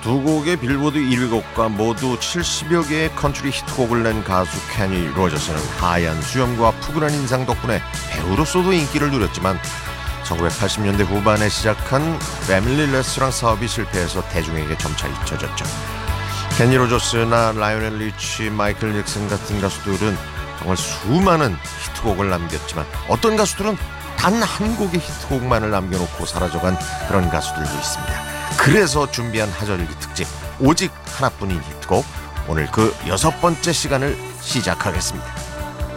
두 곡의 빌보드 1위 곡과 모두 70여 개의 컨트리 히트곡을 낸 가수 케니 로저스는 하얀 수염과 푸근한 인상 덕분에 배우로서도 인기를 누렸지만 1980년대 후반에 시작한 패밀리 레스토랑 사업이 실패해서 대중에게 점차 잊혀졌죠. 케니 로저스나 라이오넬 리치, 마이클 잭슨 같은 가수들은 정말 수많은 히트곡을 남겼지만 어떤 가수들은 단 한 곡의 히트곡만을 남겨놓고 사라져간 그런 가수들도 있습니다. 그래서 준비한 하절기 특집 오직 하나뿐인 히트곡, 오늘 그 6번째 시간을 시작하겠습니다.